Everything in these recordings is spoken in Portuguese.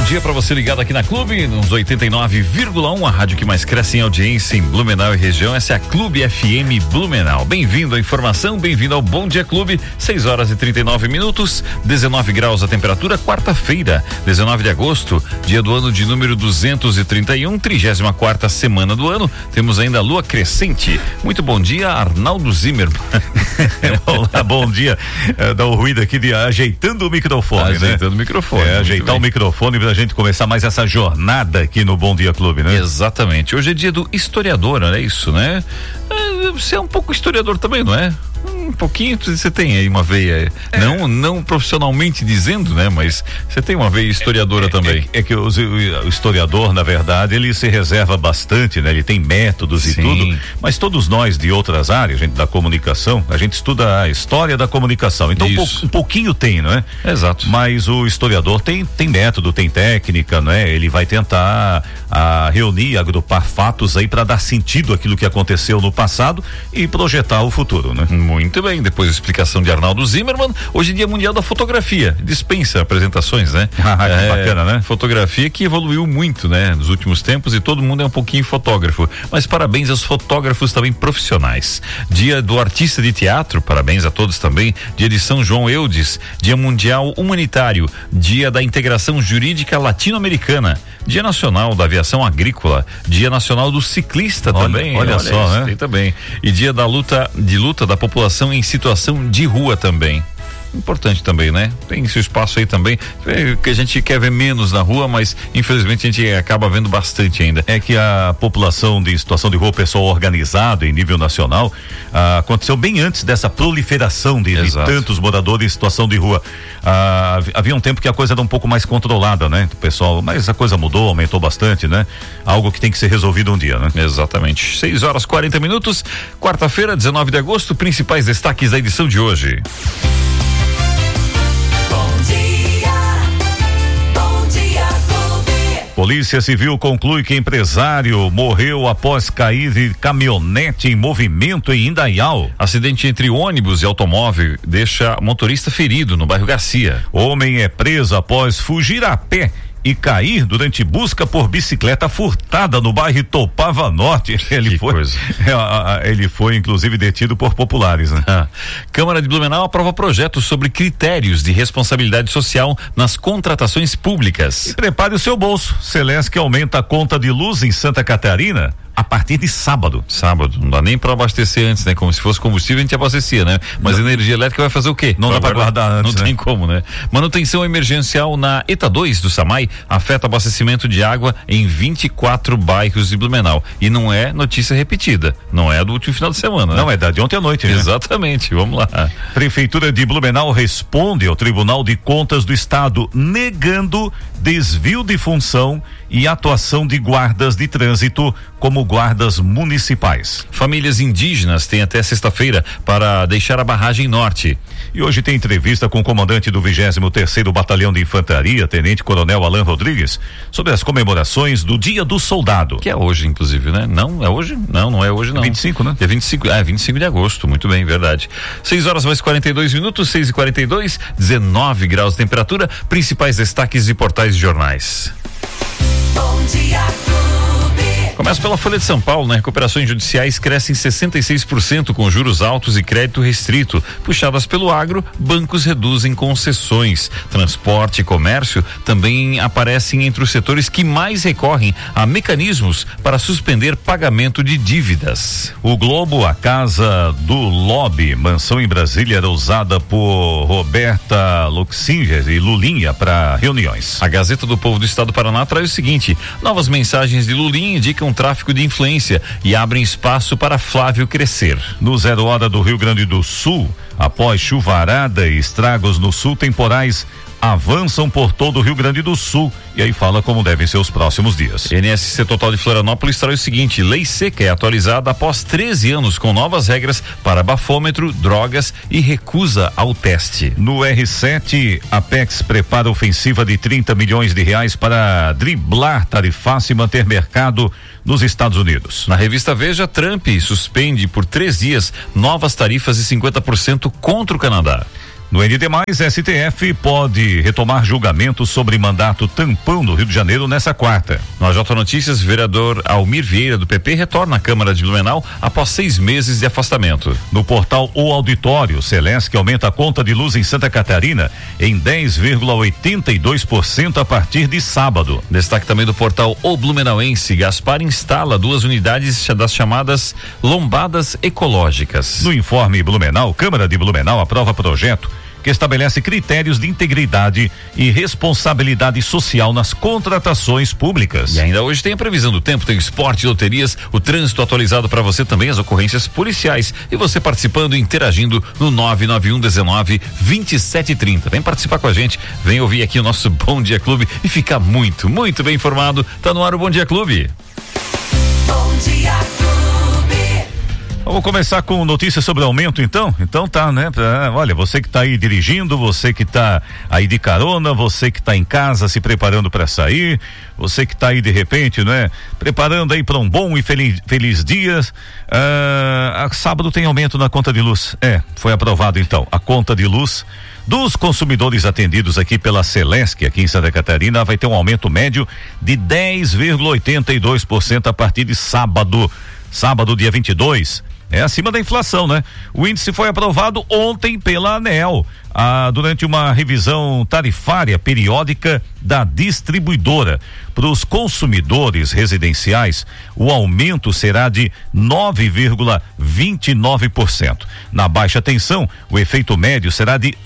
dia para você ligado aqui na Clube, nos 89,1, a rádio que mais cresce em audiência em Blumenau e região. Essa é a Clube FM Blumenau. Bem-vindo à informação, bem-vindo ao Bom Dia Clube. 6 horas e 39 minutos, 19 graus a temperatura, quarta-feira, 19 de agosto, dia do ano de número 231, 34ª semana do ano. Temos ainda a lua crescente. Muito bom dia, Arnaldo Zimmermann. Olá, bom dia. Dá o ruído aqui de ajeitando o microfone, ajeitando o microfone. Ajeitar o microfone pra gente começar mais essa jornada aqui no Bom Dia Clube, né? Exatamente. Hoje é dia do historiador, é isso, né? Você é um pouco historiador também, não é? Um pouquinho, você tem aí uma veia, não profissionalmente dizendo, né? Mas você tem uma veia historiadora também. É que o historiador, na verdade, ele se reserva bastante, né? Ele tem métodos e tudo, mas todos nós de outras áreas, gente da comunicação, a gente estuda a história da comunicação, então um pouquinho tem, não é? Exato. Mas o historiador tem método, tem técnica, não é? Ele vai tentar reunir, agrupar fatos aí para dar sentido àquilo que aconteceu no passado e projetar o futuro, né? Muito bem, depois da explicação de Arnaldo Zimmermann, hoje é dia mundial da fotografia, dispensa apresentações, né? Que bacana, né? Fotografia que evoluiu muito, né? Nos últimos tempos e todo mundo é um pouquinho fotógrafo, mas parabéns aos fotógrafos também profissionais. Dia do artista de teatro, parabéns a todos também. Dia de São João Eudes, dia mundial humanitário, dia da integração jurídica latino-americana, dia nacional da aviação agrícola, dia nacional do ciclista também. Olha só, né? Tem também. E dia da luta da população em situação de rua também. Importante também, né? Tem seu espaço aí também, que a gente quer ver menos na rua, mas infelizmente a gente acaba vendo bastante ainda. É que a população de situação de rua, pessoal organizado em nível nacional, aconteceu bem antes dessa proliferação de tantos moradores em situação de rua. Havia um tempo que a coisa era um pouco mais controlada, né? O pessoal, mas a coisa mudou, aumentou bastante, né? Algo que tem que ser resolvido um dia, né? Exatamente. 6 horas 40 minutos, quarta-feira, 19 de agosto, principais destaques da edição de hoje. Polícia Civil conclui que empresário morreu após cair de caminhonete em movimento em Indaial. Acidente entre ônibus e automóvel deixa motorista ferido no bairro Garcia. Homem é preso após fugir a pé e cair durante busca por bicicleta furtada no bairro Topava Norte. Ele foi inclusive detido por populares, né? Câmara de Blumenau aprova projeto sobre critérios de responsabilidade social nas contratações públicas. E prepare o seu bolso. Celesc aumenta a conta de luz em Santa Catarina a partir de sábado. Não dá nem para abastecer antes, né? Como se fosse combustível a gente abastecia, né? Mas energia elétrica vai fazer o quê? Não dá para guardar antes, não tem como, né? Manutenção emergencial na ETA 2 do SAMAI afeta abastecimento de água em 24 bairros de Blumenau. E não é notícia repetida, não é do último final de semana, né? Não, é da de ontem à noite, né? Exatamente, vamos lá. Prefeitura de Blumenau responde ao Tribunal de Contas do Estado negando desvio de função e atuação de guardas de trânsito como guardas municipais. Famílias indígenas têm até sexta-feira para deixar a barragem norte. E hoje tem entrevista com o comandante do 23º Batalhão de Infantaria, Tenente Coronel Alan Rodrigues, sobre as comemorações do Dia do Soldado. Que é hoje, inclusive, né? Não, é hoje? Não é hoje, não. É 25, né? É 25 de agosto, muito bem, verdade. 6 horas mais 42 minutos, 6h42, 19 graus de temperatura, principais destaques de portais de jornais. Bom Dia Clube. Começa pela Folha de São Paulo, né? Recuperações judiciais crescem 66% com juros altos e crédito restrito. Puxadas pelo agro, bancos reduzem concessões. Transporte e comércio também aparecem entre os setores que mais recorrem a mecanismos para suspender pagamento de dívidas. O Globo, a casa do lobby, mansão em Brasília, era usada por Roberta Luxinger e Lulinha para reuniões. A Gazeta do Povo do Estado do Paraná traz o seguinte: novas mensagens de Lulinha indicam tráfico de influência e abrem espaço para Flávio crescer. No 0 Hora do Rio Grande do Sul, após chuvarada e estragos no sul, temporais avançam por todo o Rio Grande do Sul, e aí fala como devem ser os próximos dias. NSC Total de Florianópolis traz o seguinte: lei seca é atualizada após 13 anos com novas regras para bafômetro, drogas e recusa ao teste. No R7, a Apex prepara ofensiva de 30 milhões de reais para driblar tarifaço e manter mercado nos Estados Unidos. Na revista Veja, Trump suspende por 3 dias novas tarifas de 50% contra o Canadá. No ND+, STF pode retomar julgamento sobre mandato tampão no Rio de Janeiro nessa quarta. No AJ Notícias, vereador Almir Vieira, do PP, retorna à Câmara de Blumenau após 6 meses de afastamento. No portal O Auditório, Celesc aumenta a conta de luz em Santa Catarina em 10,82% a partir de sábado. Destaque também do portal O Blumenauense, Gaspar instala 2 unidades das chamadas lombadas ecológicas. No informe Blumenau, Câmara de Blumenau aprova projeto que estabelece critérios de integridade e responsabilidade social nas contratações públicas. E ainda hoje tem a previsão do tempo, tem esporte, loterias, o trânsito atualizado para você também, as ocorrências policiais e você participando e interagindo no 991192730. Vem participar com a gente, vem ouvir aqui o nosso Bom Dia Clube e ficar muito, muito bem informado. Tá no ar o Bom Dia Clube. Bom Dia Clube. Vamos começar com notícias sobre aumento, então? Então tá, né? Olha, você que tá aí dirigindo, você que tá aí de carona, você que tá em casa se preparando para sair, você que tá aí de repente, né? Preparando aí para um bom e feliz dia. Sábado tem aumento na conta de luz. Foi aprovado então. A conta de luz dos consumidores atendidos aqui pela Celesc, aqui em Santa Catarina, vai ter um aumento médio de 10,82% a partir de sábado, dia 22. É acima da inflação, né? O índice foi aprovado ontem pela ANEEL, durante uma revisão tarifária periódica da distribuidora. Para os consumidores residenciais, o aumento será de 9,29%. Na baixa tensão, o efeito médio será de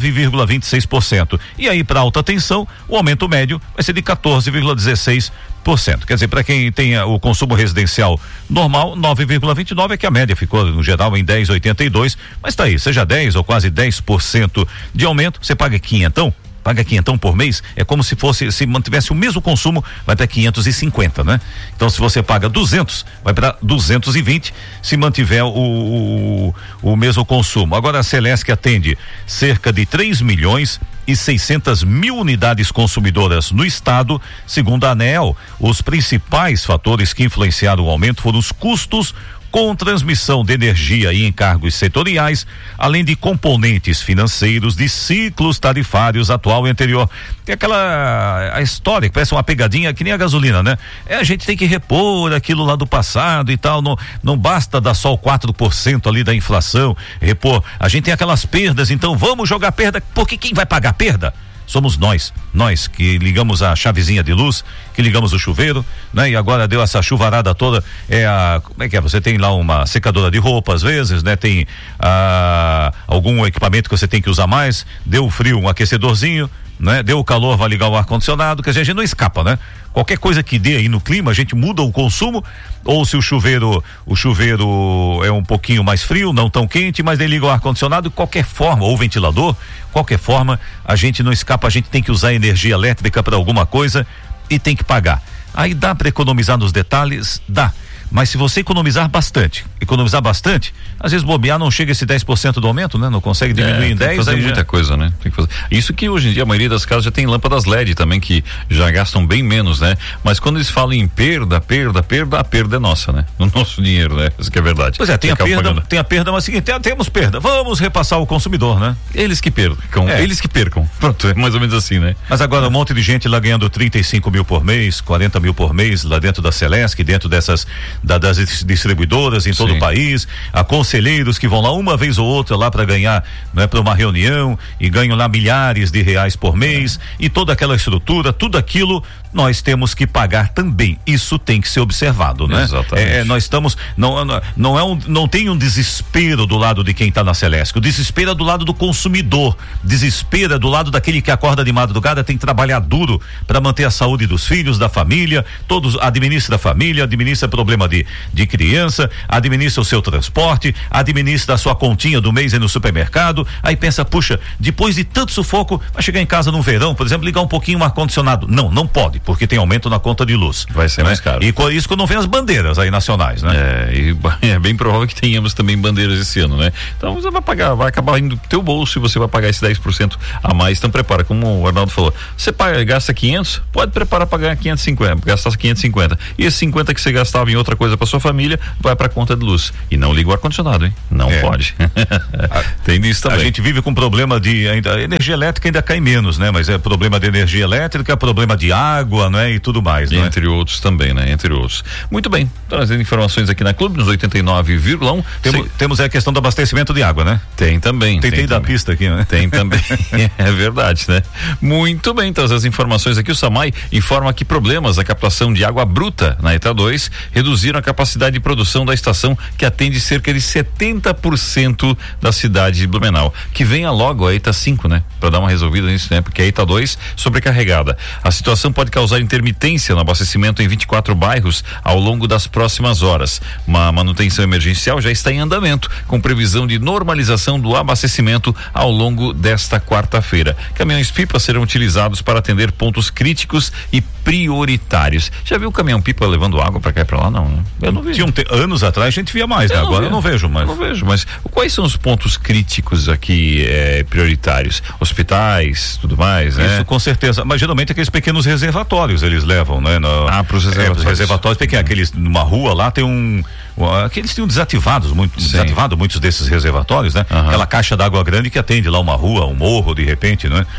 9,26%. E aí, para alta tensão, o aumento médio vai ser de 14,16%. Quer dizer, para quem tem o consumo residencial normal, 9,29% é que a média ficou no geral em 10,82%, mas tá aí, seja 10 ou quase 10% de aumento, você paga quinhentão por mês, é como se mantivesse o mesmo consumo, vai para 550, né? Então, se você paga 200, vai para 220 se mantiver o mesmo consumo. Agora a Celesc atende cerca de 3.600.000 unidades consumidoras no estado. Segundo a ANEEL, os principais fatores que influenciaram o aumento foram os custos com transmissão de energia e encargos setoriais, além de componentes financeiros de ciclos tarifários atual e anterior. Tem a história que parece uma pegadinha que nem a gasolina, né? A gente tem que repor aquilo lá do passado e tal, não basta dar só o 4% ali da inflação, repor, a gente tem aquelas perdas, então vamos jogar perda, porque quem vai pagar perda? Somos nós que ligamos a chavezinha de luz, que ligamos o chuveiro, né? E agora deu essa chuvarada toda, como é que é? Você tem lá uma secadora de roupa às vezes, né? Tem algum equipamento que você tem que usar mais, deu frio, um aquecedorzinho, né? Deu calor, vai ligar o ar-condicionado, que a gente não escapa, né? Qualquer coisa que dê aí no clima, a gente muda o consumo, ou se o chuveiro é um pouquinho mais frio, não tão quente, mas daí liga o ar-condicionado, qualquer forma, ou ventilador, qualquer forma, a gente não escapa, a gente tem que usar energia elétrica para alguma coisa e tem que pagar. Aí dá para economizar nos detalhes? Dá. Mas se você economizar bastante, às vezes bobear não chega esse 10% do aumento, né? Não consegue diminuir em 10%. Tem que fazer muita coisa, né? Tem que fazer. Isso que hoje em dia a maioria das casas já tem lâmpadas LED também, que já gastam bem menos, né? Mas quando eles falam em perda, a perda é nossa, né? O nosso dinheiro, né? Isso que é verdade. Pois é, tem a perda, mas seguinte, temos perda, vamos repassar o consumidor, né? Eles que percam. Pronto, é mais ou menos assim, né? Mas agora um monte de gente lá ganhando 35 mil por mês, 40 mil por mês, lá dentro da Celesc, dentro das distribuidoras em todo o país, a conselheiros que vão lá uma vez ou outra lá para ganhar, né, para uma reunião e ganham lá milhares de reais por mês e toda aquela estrutura, tudo aquilo nós temos que pagar também. Isso tem que ser observado, né? Exatamente. Nós estamos, não tem um desespero do lado de quem está na Celesc, o desespero é do lado do consumidor, desespero é do lado daquele que acorda de madrugada, tem que trabalhar duro para manter a saúde dos filhos, da família, todos, administra a família, administra problema de criança, administra o seu transporte, administra a sua continha do mês aí no supermercado, aí pensa, puxa, depois de tanto sufoco, vai chegar em casa no verão, por exemplo, ligar um pouquinho o ar-condicionado. Não pode, porque tem aumento na conta de luz. Vai ser mais caro. E com isso que não vem as bandeiras aí nacionais, né? É bem provável que tenhamos também bandeiras esse ano, né? Então você vai pagar, vai acabar indo pro teu bolso e você vai pagar esse 10% a mais. Então prepara, como o Arnaldo falou, você gasta 500, pode preparar para ganhar 550, gastar 550. E esse 50 que você gastava em outra coisa para sua família, vai para a conta de luz. E não liga o ar-condicionado, hein? Não pode. Tem isso também. A gente vive com problema de energia elétrica ainda cai menos, né? Mas é problema de energia elétrica, problema de água, né? E tudo mais, né? Entre outros também, né? Entre outros. Muito bem, trazendo informações aqui na Clube, nos 89,1. Temos a questão do abastecimento de água, né? Tem também. Tentei dar pista aqui, né? Tem também. É verdade, né? Muito bem, traz as informações aqui. O SAMAI informa que problemas na captação de água bruta na ETA 2 reduziram a capacidade de produção da estação, que atende cerca de 70% da cidade de Blumenau. Que venha logo a ETA 5, né? Para dar uma resolvida nisso, né? Porque a ETA 2 sobrecarregada. A situação pode causar intermitência no abastecimento em 24 bairros ao longo das próximas horas. Uma manutenção emergencial já está em andamento, com previsão de normalização do abastecimento ao longo desta quarta-feira. Caminhões-pipa serão utilizados para atender pontos críticos e prioritários. Já viu o caminhão-pipa levando água para cá e para lá? Não, né? Eu não vi. Anos atrás a gente via mais, né? Agora eu não vejo mais. Não vejo, mas quais são os pontos críticos aqui prioritários? Hospitais, tudo mais, né? Isso, com certeza. Mas geralmente aqueles pequenos reservatórios eles levam, né? Para os reservatórios. Reservatórios pequenos. Aqueles, numa rua lá tem aqueles tinham desativado muitos desses reservatórios, né? Aquela caixa d'água grande que atende lá uma rua, um morro, de repente, né?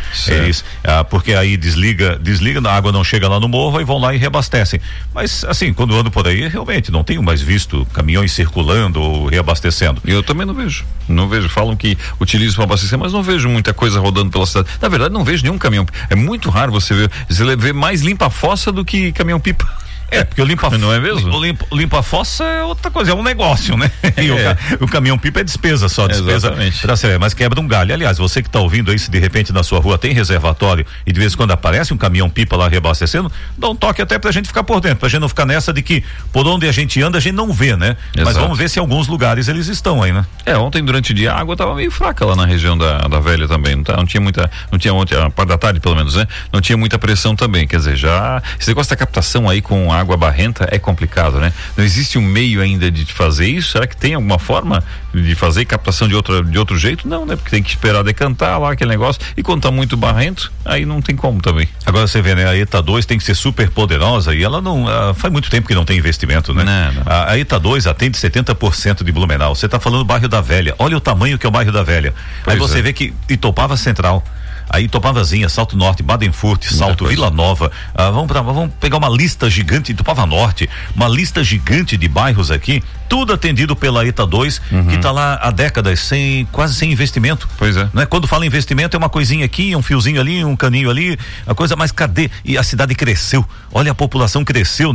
Porque aí desliga, a água não chega lá no morro, aí vão lá e reabastecem. Mas, assim, quando eu ando por aí, realmente não tenho mais visto caminhões circulando ou reabastecendo. Eu também não vejo. Falam que utilizam para abastecer, mas não vejo muita coisa rodando pela cidade. Na verdade, não vejo nenhum caminhão. É muito raro você ver mais limpa-fossa do que caminhão-pipa. Porque o limpa-fossa. Não é mesmo? O limpa-fossa é outra coisa, é um negócio, né? E o caminhão-pipa é despesa só, despesa. Mas quebra um galho. Aliás, você que está ouvindo aí, se de repente na sua rua tem reservatório e de vez em quando aparece um caminhão-pipa lá reabastecendo, dá um toque até pra gente ficar por dentro, pra gente não ficar nessa de que por onde a gente anda a gente não vê, né? Exato. Mas vamos ver se em alguns lugares eles estão aí, né? Ontem durante o dia a água tava meio fraca lá na região da Velha também, não tinha ontem, a parte da tarde pelo menos, né? Não tinha muita pressão também, quer dizer, esse negócio da captação aí com água barrenta é complicado, né? Não existe um meio ainda de fazer isso? Será que tem alguma forma de fazer captação de outro jeito? Não, né? Porque tem que esperar decantar lá aquele negócio, e quando tá muito barrento, aí não tem como também. Agora você vê, né? A ETA 2 tem que ser super poderosa e ela não, faz muito tempo que não tem investimento, né? Não. A ETA 2 atende 70% de Blumenau. Você tá falando do bairro da Velha, olha o tamanho que é o bairro da Velha. Aí você vê que Itopava Central, aí Itopavazinha, Salto Norte, Badenfurt, Salto, Vila Nova, vamos pegar uma lista gigante, Itopava Norte, uma lista gigante de bairros aqui, tudo atendido pela ETA 2, que está lá há décadas, quase sem investimento. Pois é. Né? Quando fala em investimento, é uma coisinha aqui, um fiozinho ali, um caninho ali, a coisa, mas cadê? E a cidade cresceu, olha, a população cresceu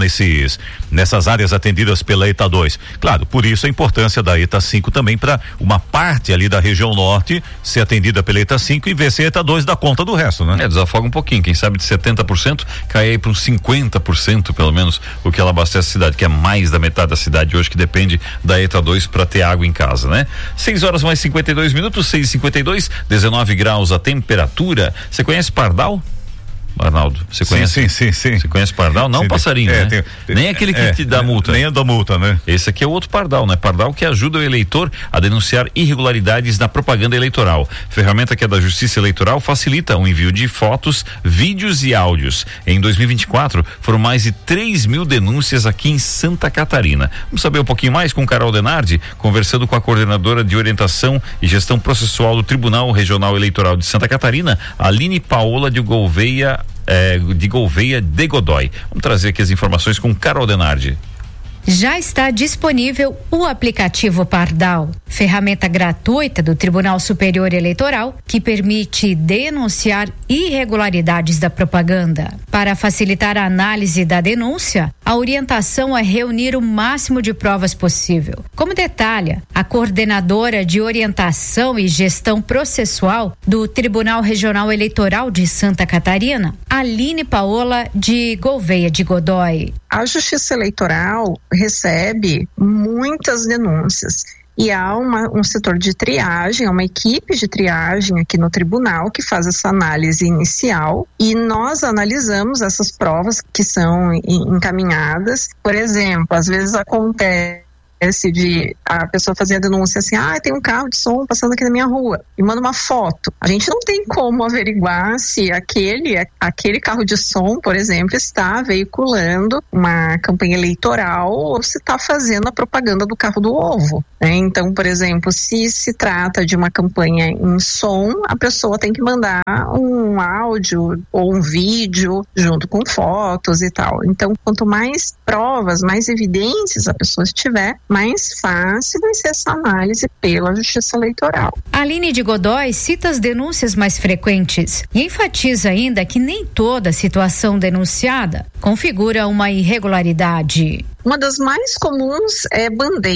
nessas áreas atendidas pela ETA 2. Claro, por isso a importância da ETA 5 também, para uma parte ali da região norte ser atendida pela ETA 5 e ver se a ETA 2 dá conta do resto, né? Desafoga um pouquinho, quem sabe de 70% cai aí para uns 50% pelo menos, o que ela abastece a cidade, que é mais da metade da cidade hoje que depende da ETA 2 para ter água em casa, né? 6 mais 52 minutos, 6h52, 19 graus a temperatura. Você conhece Pardal? Arnaldo, você conhece? Sim. Você conhece Pardal? Não, passarinho, né? Nem aquele que te dá multa. Nem dá multa, né? Esse aqui é o outro Pardal, né? Pardal que ajuda o eleitor a denunciar irregularidades na propaganda eleitoral. Ferramenta que é da Justiça Eleitoral, facilita o envio de fotos, vídeos e áudios. Em 2024, foram mais de 3.000 denúncias aqui em Santa Catarina. Vamos saber um pouquinho mais com Carol Denardi, conversando com a coordenadora de orientação e gestão processual do Tribunal Regional Eleitoral de Santa Catarina, Aline Paola de Gouveia de Godoy. Vamos trazer aqui as informações com Carol Denardi. Já está disponível o aplicativo Pardal, ferramenta gratuita do Tribunal Superior Eleitoral que permite denunciar irregularidades da propaganda. Para facilitar a análise da denúncia, a orientação é reunir o máximo de provas possível. Como detalha a coordenadora de orientação e gestão processual do Tribunal Regional Eleitoral de Santa Catarina, Aline Paola de Gouveia de Godoy. A Justiça Eleitoral recebe muitas denúncias e há um setor de triagem, uma equipe de triagem aqui no tribunal que faz essa análise inicial e nós analisamos essas provas que são encaminhadas. Por exemplo, às vezes acontece esse de a pessoa fazer a denúncia assim, tem um carro de som passando aqui na minha rua, e manda uma foto. A gente não tem como averiguar se aquele carro de som, por exemplo, está veiculando uma campanha eleitoral ou se está fazendo a propaganda do carro do ovo, né? Então, por exemplo, se se trata de uma campanha em som, a pessoa tem que mandar um áudio ou um vídeo junto com fotos e tal. Então, quanto mais provas, mais evidências a pessoa tiver, mais fácil vai ser essa análise pela Justiça Eleitoral. Aline de Godoy cita as denúncias mais frequentes e enfatiza ainda que nem toda situação denunciada configura uma irregularidade. Uma das mais comuns é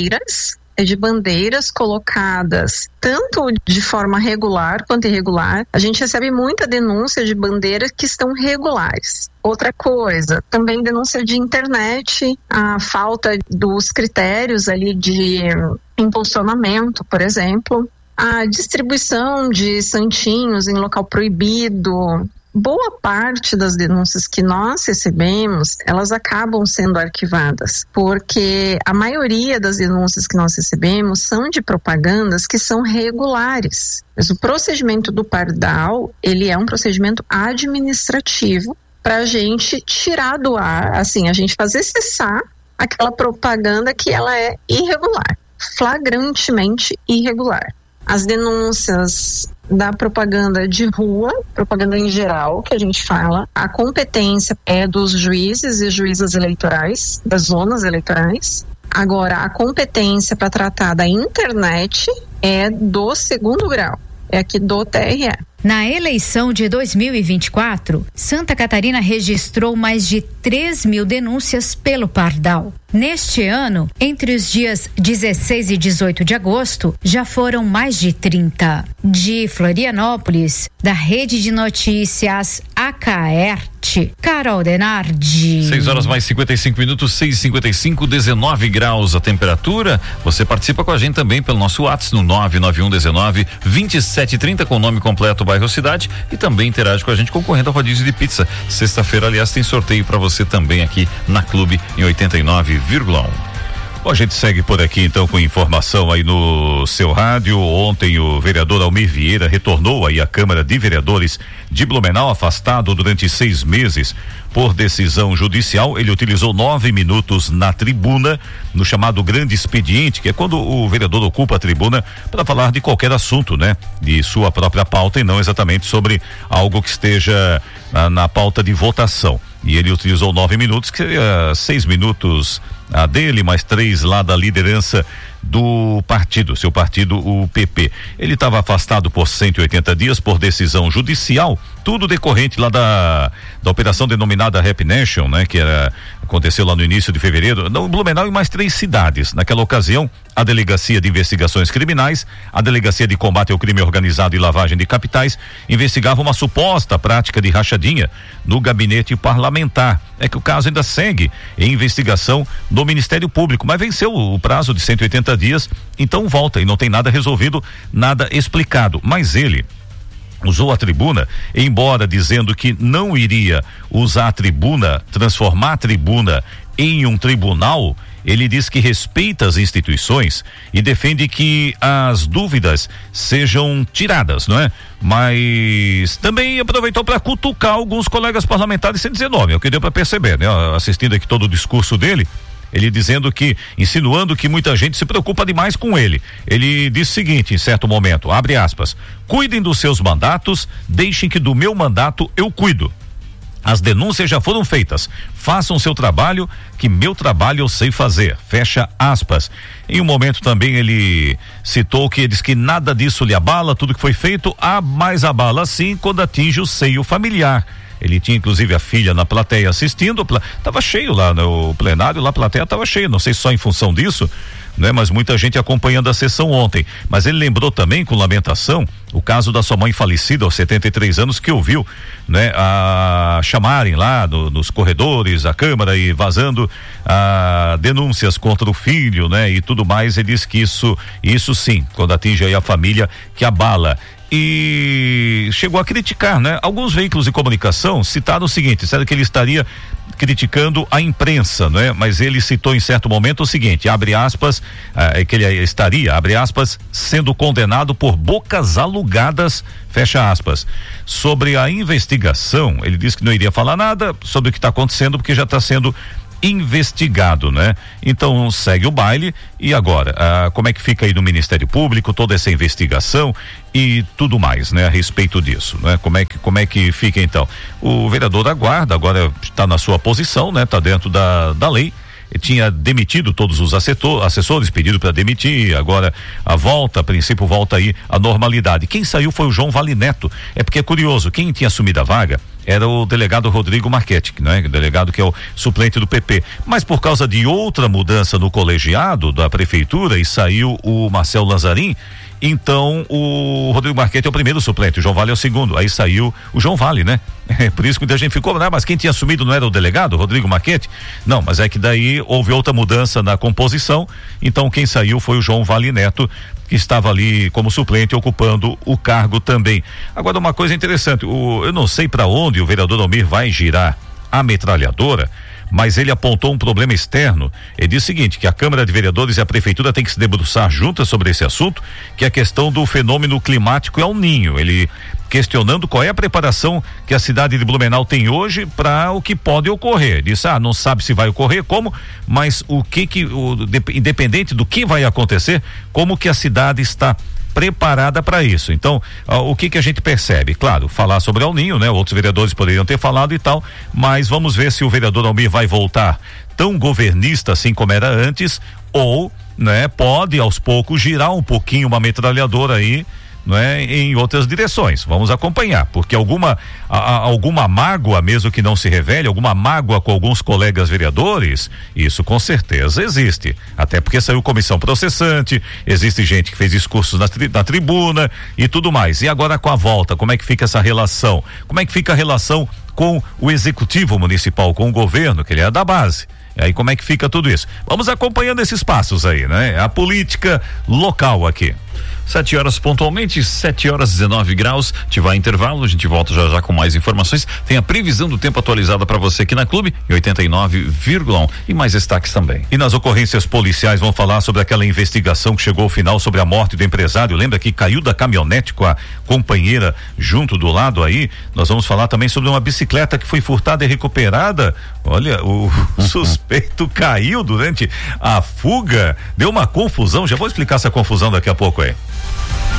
de bandeiras colocadas tanto de forma regular quanto irregular. A gente recebe muita denúncia de bandeiras que estão regulares. Outra coisa, também denúncia de internet, a falta dos critérios ali de impulsionamento, por exemplo, a distribuição de santinhos em local proibido. Boa parte das denúncias que nós recebemos, elas acabam sendo arquivadas, porque a maioria das denúncias que nós recebemos são de propagandas que são regulares. Mas o procedimento do Pardal, ele é um procedimento administrativo para a gente tirar do ar, assim, a gente fazer cessar aquela propaganda que ela é irregular, flagrantemente irregular. As denúncias da propaganda de rua, propaganda em geral, que a gente fala, a competência é dos juízes e juízas eleitorais, das zonas eleitorais. Agora, a competência para tratar da internet é do 2º grau, é aqui do TRE. Na eleição de 2024, Santa Catarina registrou mais de 3.000 denúncias pelo Pardal. Neste ano, entre os dias 16 e 18 de agosto, já foram mais de 30. De Florianópolis, da Rede de Notícias Acaerte, Carol Denardi. 6 horas mais 55 minutos, 6h55, 19 graus a temperatura. Você participa com a gente também pelo nosso WhatsApp no 99119-2730 com o nome completo, bairro, cidade, e também interage com a gente concorrendo ao rodízio de pizza. Sexta-feira, aliás, tem sorteio para você também aqui na Clube em 89,1. Bom, a gente segue por aqui então com informação aí no seu rádio. Ontem o vereador Almir Vieira retornou aí à Câmara de Vereadores de Blumenau, afastado durante 6 meses por decisão judicial. Ele utilizou 9 minutos na tribuna, no chamado grande expediente, que é quando o vereador ocupa a tribuna para falar de qualquer assunto, né? De sua própria pauta e não exatamente sobre algo que esteja na pauta de votação. E ele utilizou 9 minutos, que é 6 minutos a dele, mais 3 lá da liderança do partido, seu partido, o PP. Ele estava afastado por 180 dias por decisão judicial, tudo decorrente lá da operação denominada Rap Nation, né? Que aconteceu lá no início de fevereiro, no Blumenau e mais 3 cidades. Naquela ocasião, a Delegacia de Investigações Criminais, a Delegacia de Combate ao Crime Organizado e Lavagem de Capitais investigava uma suposta prática de rachadinha no gabinete parlamentar. É que o caso ainda segue em investigação do Ministério Público, mas venceu o prazo de 180 dias, então volta e não tem nada resolvido, nada explicado. Mas ele usou a tribuna, embora dizendo que não iria usar a tribuna, transformar a tribuna em um tribunal. Ele diz que respeita as instituições e defende que as dúvidas sejam tiradas, não é? Mas também aproveitou para cutucar alguns colegas parlamentares sem dizer nome, é o que deu para perceber, né? Assistindo aqui todo o discurso dele, ele dizendo que, insinuando que muita gente se preocupa demais com ele. Ele disse o seguinte, em certo momento, abre aspas: cuidem dos seus mandatos, deixem que do meu mandato eu cuido. As denúncias já foram feitas, façam seu trabalho, que meu trabalho eu sei fazer, fecha aspas. Em um momento também ele citou que diz que nada disso lhe abala, tudo que foi feito, mais abala sim quando atinge o seio familiar. Ele tinha inclusive a filha na plateia assistindo, tava cheio lá no plenário, lá a plateia tava cheia, não sei se só em função disso, né? Mas muita gente acompanhando a sessão ontem. Mas ele lembrou também, com lamentação, o caso da sua mãe falecida aos 73 anos, que ouviu, né, a chamarem lá nos corredores da Câmara e vazando denúncias contra o filho, né, e tudo mais. Ele disse que isso sim, quando atinge aí a família, que abala. E chegou a criticar, né? Alguns veículos de comunicação citaram o seguinte, disseram que ele estaria criticando a imprensa, né? Mas ele citou em certo momento o seguinte, abre aspas, que ele estaria, abre aspas, sendo condenado por bocas alugadas, fecha aspas. Sobre a investigação, ele disse que não iria falar nada sobre o que está acontecendo porque já está sendo investigado, né? Então segue o baile e agora, como é que fica aí no Ministério Público toda essa investigação e tudo mais, né? A respeito disso, né? Como é que fica então? O vereador da Guarda agora está na sua posição, né? Está dentro da lei. Ele tinha demitido todos os assessores, pedido para demitir, agora a princípio volta aí a normalidade. Quem saiu foi o João Vale Neto. É porque é curioso, quem tinha assumido a vaga era o delegado Rodrigo Marchetti, né? O delegado que é o suplente do PP. Mas por causa de outra mudança no colegiado da prefeitura e saiu o Marcel Lanzarin, então o Rodrigo Marchetti é o primeiro suplente, o João Vale é o segundo, aí saiu o João Vale, né? Por isso que muita gente ficou, mas quem tinha assumido não era o delegado, Rodrigo Marchetti? Não, mas é que daí houve outra mudança na composição, então quem saiu foi o João Vale Neto, que estava ali como suplente ocupando o cargo também. Agora uma coisa interessante, eu não sei para onde o vereador Almir vai girar a metralhadora, mas ele apontou um problema externo. Ele diz o seguinte, que a Câmara de Vereadores e a Prefeitura tem que se debruçar juntas sobre esse assunto, que é a questão do fenômeno climático El Ninho. Ele questionando qual é a preparação que a cidade de Blumenau tem hoje para o que pode ocorrer. Diz, não sabe se vai ocorrer, como, mas independente do que vai acontecer, como que a cidade está preparada para isso. Então, o que a gente percebe? Claro, falar sobre El Ninho, né? Outros vereadores poderiam ter falado e tal, mas vamos ver se o vereador Almir vai voltar tão governista assim como era antes, ou, né, pode aos poucos girar um pouquinho uma metralhadora aí, né, em outras direções. Vamos acompanhar, porque alguma mágoa, mesmo que não se revele, alguma mágoa com alguns colegas vereadores, isso com certeza existe, até porque saiu comissão processante, existe gente que fez discursos na tribuna e tudo mais. E agora com a volta, como é que fica essa relação? Como é que fica a relação com o executivo municipal, com o governo, que ele é da base? E aí como é que fica tudo isso? Vamos acompanhando esses passos aí, né? A política local aqui. 7 horas pontualmente, 7 horas 19 graus, te vai intervalo, a gente volta já com mais informações. Tem a previsão do tempo atualizada para você aqui na Clube, em 89,1 e mais destaques também. E nas ocorrências policiais vão falar sobre aquela investigação que chegou ao final sobre a morte do empresário. Lembra que caiu da caminhonete com a companheira junto do lado aí? Nós vamos falar também sobre uma bicicleta que foi furtada e recuperada. Olha, o suspeito caiu durante a fuga, deu uma confusão. Já vou explicar essa confusão daqui a pouco aí.